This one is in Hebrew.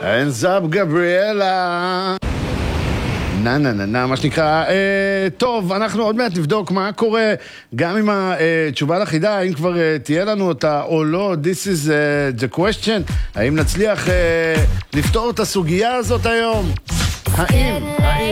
Hands up, גבריאלה. נה, מה שנקרא. טוב, אנחנו עוד מעט נבדוק מה קורה, גם עם התשובה לחידה, האם כבר תהיה לנו אותה או לא. This is the question. האם נצליח לפתור את הסוגיה הזאת היום? האם